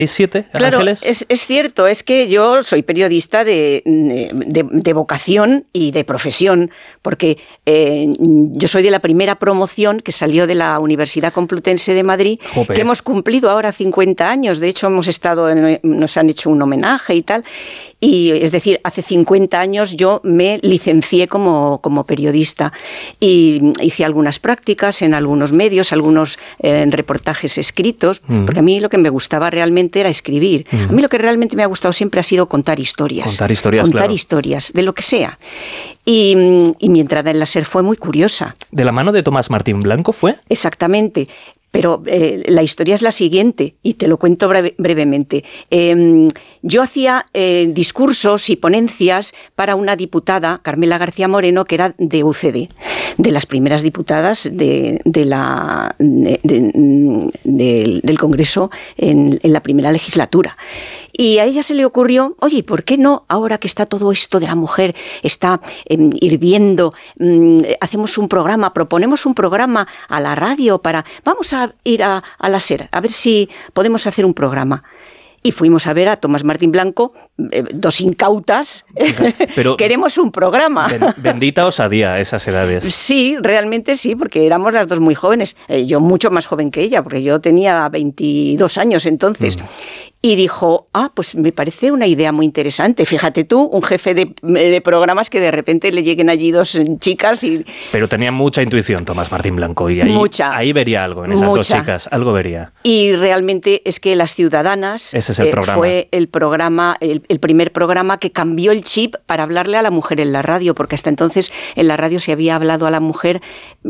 7, claro, Ángeles. Es cierto, es que yo soy periodista de vocación y de profesión, porque yo soy de la primera promoción que salió de la Universidad Complutense de Madrid, Jope. que hemos cumplido ahora 50 años, de hecho nos han hecho un homenaje y tal, y es decir, hace 50 años yo me licencié como periodista y hice algunas prácticas en algunos medios, algunos reportajes escritos, porque a mí lo que me gustaba realmente era escribir. A mí lo que realmente me ha gustado siempre ha sido contar historias. Contar historias, de lo que sea. Y mi entrada en la SER fue muy curiosa. ¿De la mano de Tomás Martín Blanco fue? Exactamente. Pero la historia es la siguiente, y te lo cuento brevemente. Yo hacía discursos y ponencias para una diputada, Carmela García Moreno, que era de UCD, de las primeras diputadas del Congreso en la primera legislatura. Y a ella se le ocurrió, oye, ¿por qué no, ahora que está todo esto de la mujer, está hirviendo, hacemos un programa, proponemos un programa a la radio vamos a ir a la SER, a ver si podemos hacer un programa? Y fuimos a ver a Tomás Martín Blanco, dos incautas, pero queremos un programa. Bendita osadía a esas edades. Sí, realmente sí, porque éramos las dos muy jóvenes. Yo mucho más joven que ella, porque yo tenía 22 años entonces. Y dijo, pues me parece una idea muy interesante. Fíjate tú, un jefe de programas que de repente le lleguen allí dos chicas y... Pero tenía mucha intuición Tomás Martín Blanco y ahí vería algo en esas dos chicas, algo vería. Y realmente es que Las Ciudadanas fue el programa, el primer programa que cambió el chip para hablarle a la mujer en la radio, porque hasta entonces en la radio se había hablado a la mujer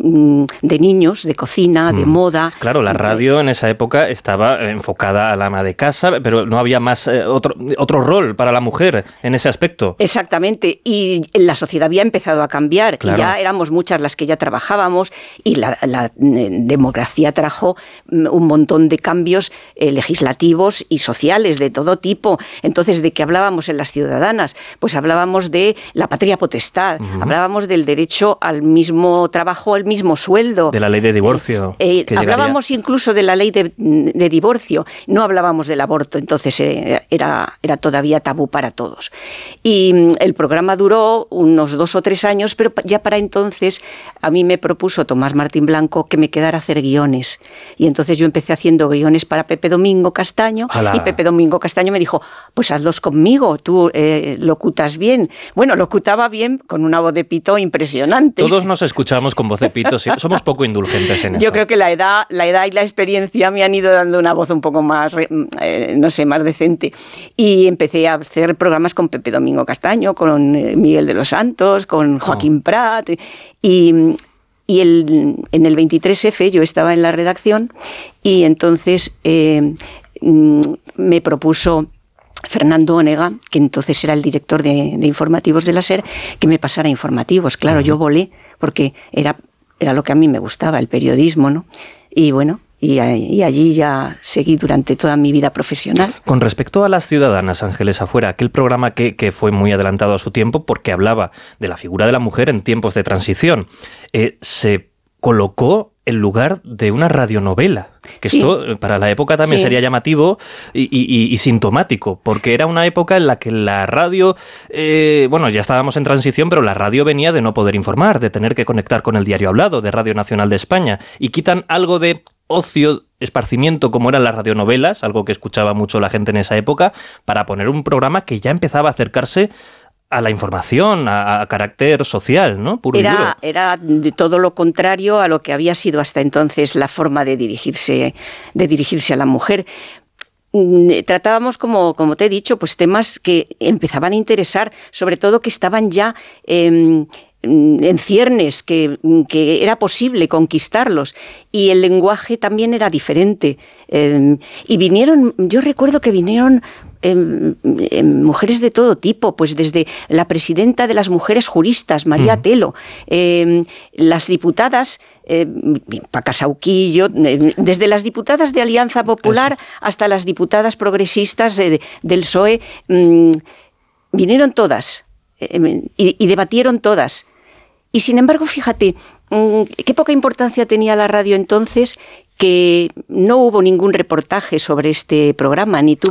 de niños, de cocina, de moda. Claro, la radio en esa época estaba enfocada al ama de casa, pero no había más otro rol para la mujer en ese aspecto. Exactamente, y la sociedad había empezado a cambiar, claro. Y ya éramos muchas las que ya trabajábamos, y la democracia trajo un montón de cambios legislativos y sociales de todo tipo. Entonces, ¿de qué hablábamos en Las Ciudadanas? Pues hablábamos de la patria potestad, hablábamos del derecho al mismo trabajo, al mismo sueldo. De la ley de divorcio. Hablábamos incluso de la ley de divorcio, no hablábamos del aborto. Entonces era todavía tabú para todos. Y el programa duró unos 2 o 3 años, pero ya para entonces a mí me propuso Tomás Martín Blanco que me quedara a hacer guiones. Y entonces yo empecé haciendo guiones para Pepe Domingo Castaño. ¡Hala! Y Pepe Domingo Castaño me dijo, pues hazlos conmigo, tú locutas bien. Bueno, locutaba bien con una voz de pito impresionante. Todos nos escuchamos con voz de pito, somos poco indulgentes en eso. Yo creo que la edad y la experiencia me han ido dando una voz un poco más... más decente. Y empecé a hacer programas con Pepe Domingo Castaño, con Miguel de los Santos, con Joaquín Prat. Y en el 23F yo estaba en la redacción y entonces me propuso Fernando Onega, que entonces era el director de informativos de la SER, que me pasara informativos. Claro, yo volé porque era lo que a mí me gustaba, el periodismo, ¿no? Y bueno... Y allí ya seguí durante toda mi vida profesional. Con respecto a Las Ciudadanas, Ángeles Afuera, aquel programa que fue muy adelantado a su tiempo porque hablaba de la figura de la mujer en tiempos de transición, se colocó en lugar de una radionovela. Que sí. Esto para la época también sería llamativo y sintomático, porque era una época en la que la radio, ya estábamos en transición, pero la radio venía de no poder informar, de tener que conectar con el diario hablado de Radio Nacional de España, y quitan algo de ocio, esparcimiento, como eran las radionovelas, algo que escuchaba mucho la gente en esa época, para poner un programa que ya empezaba a acercarse a la información, a carácter social, ¿no? Puro y duro. Era de todo lo contrario a lo que había sido hasta entonces la forma de dirigirse a la mujer. Tratábamos, como te he dicho, pues temas que empezaban a interesar, sobre todo que estaban ya en ciernes, que era posible conquistarlos, y el lenguaje también era diferente. Y yo recuerdo que vinieron mujeres de todo tipo, pues desde la presidenta de las mujeres juristas, María Telo, las diputadas, Paca Sauquillo, desde las diputadas de Alianza Popular hasta las diputadas progresistas del PSOE, vinieron todas y debatieron todas. Y sin embargo, fíjate, qué poca importancia tenía la radio entonces, que no hubo ningún reportaje sobre este programa, ni tuvo